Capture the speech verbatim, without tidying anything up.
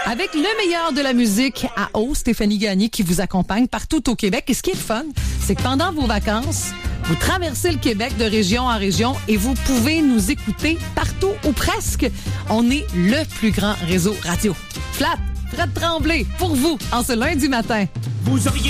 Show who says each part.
Speaker 1: Avec le meilleur de la musique à eau, Stéphanie Gagné qui vous accompagne partout au Québec. Et ce qui est le fun, c'est que pendant vos vacances, vous traversez le Québec de région en région et vous pouvez nous écouter partout ou presque. On est le plus grand réseau radio. Flat, Fred Tremblay, pour vous, en ce lundi matin.
Speaker 2: Vous auriez